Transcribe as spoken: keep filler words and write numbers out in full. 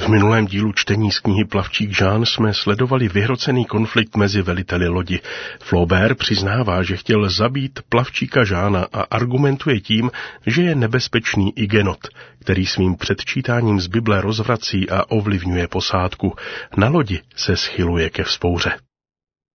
V minulém dílu čtení z knihy Plavčík Jean jsme sledovali vyhrocený konflikt mezi veliteli lodi. Flaubert přiznává, že chtěl zabít plavčíka Jeana a argumentuje tím, že je nebezpečný Igenot, který svým předčítáním z Bible rozvrací a ovlivňuje posádku. Na lodi se schyluje ke vzpouře.